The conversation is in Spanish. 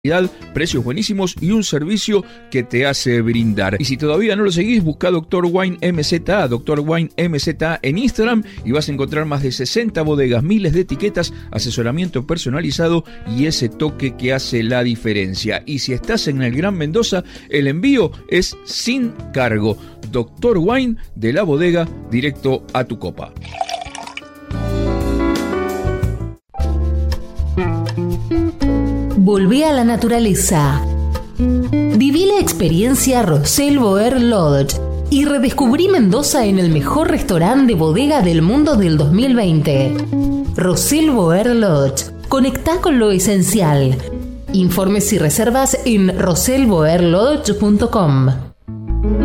precios buenísimos y un servicio que te hace brindar. Y si todavía no lo seguís, busca Dr. Wine MZA, Dr. Wine MZA en Instagram y vas a encontrar más de 60 bodegas, miles de etiquetas, asesoramiento personalizado y ese toque que hace la diferencia. Y si estás en el Gran Mendoza, el envío es sin cargo. Dr. Wine, de la bodega directo a tu copa. Volví a la naturaleza. Viví la experiencia Rosell Boer Lodge y redescubrí Mendoza en el mejor restaurante de bodega del mundo del 2020. Rosell Boer Lodge. Conectá con lo esencial. Informes y reservas en rosellboerlodge.com.